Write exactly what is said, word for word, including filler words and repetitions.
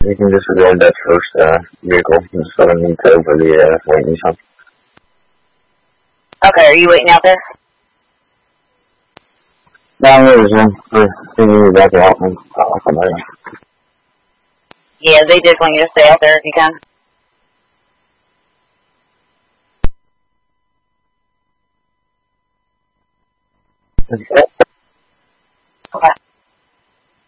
You can disregard that first uh, vehicle and just let them go for the uh, white Nissan. Okay, are you waiting out there? No, I'm really just for thinking you back out and I'll come back. Yeah, they did want you to stay out there if you can. Okay.